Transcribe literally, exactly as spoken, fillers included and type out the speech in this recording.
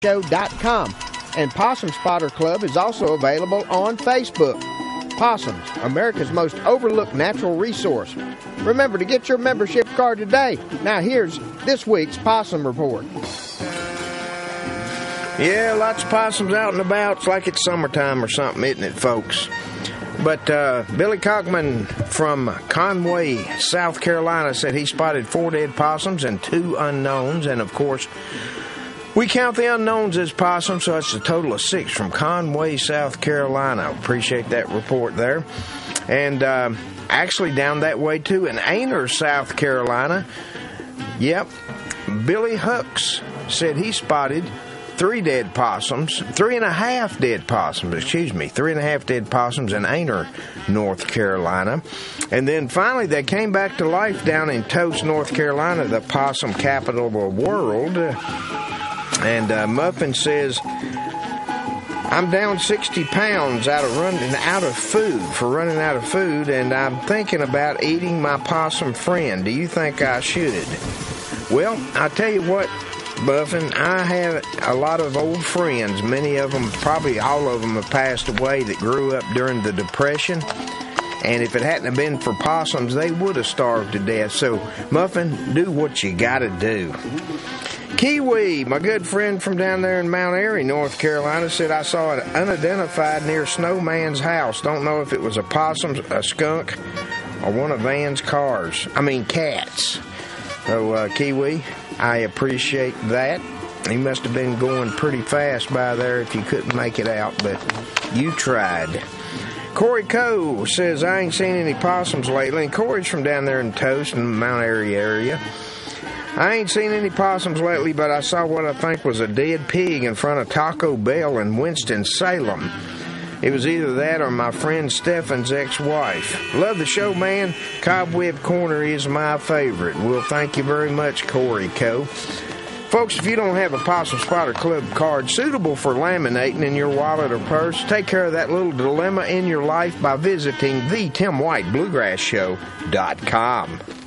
show dot com. And Possum Spotter Club is also available on Facebook. Possums, America's most overlooked natural resource. Remember to get your membership card today. Now here's this week's Possum Report. Yeah, lots of possums out and about. It's like it's summertime or something, isn't it, folks? But uh, Billy Cockman from Conway, South Carolina, said he spotted four dead possums and two unknowns. And, of course, we count the unknowns as possums, so it's a total of six from Conway, South Carolina. Appreciate that report there. And uh, actually down that way, too, in Ainer, South Carolina, yep, Billy Hooks said he spotted three dead possums, three and a half dead possums, excuse me, three and a half dead possums in Ainer, North Carolina. And then finally they came back to life down in Toast, North Carolina, the possum capital of the world. And uh, Muffin says, I'm down sixty pounds out of running out of food, for running out of food, and I'm thinking about eating my possum friend. Do you think I should? Well, I'll tell you what, Buffin, I have a lot of old friends. Many of them, probably all of them, have passed away that grew up during the Depression. And if it hadn't have been for possums, they would have starved to death. So, Muffin, do what you gotta do. Kiwi, my good friend from down there in Mount Airy, North Carolina, said, I saw it unidentified near Snowman's house. Don't know if it was a possum, a skunk, or one of Van's cars. I mean, cats. So, uh, Kiwi, I appreciate that. He must have been going pretty fast by there if you couldn't make it out, but you tried. Corey Coe says, I ain't seen any possums lately. And Corey's from down there in Toast and Mount Airy area. I ain't seen any possums lately, but I saw what I think was a dead pig in front of Taco Bell in Winston-Salem. It was either that or my friend Stefan's ex-wife. Love the show, man. Cobweb Corner is my favorite. Well, thank you very much, Corey Coe. Folks, if you don't have a Possum Spotter Club card suitable for laminating in your wallet or purse, take care of that little dilemma in your life by visiting the Tim White Bluegrass Show dot com.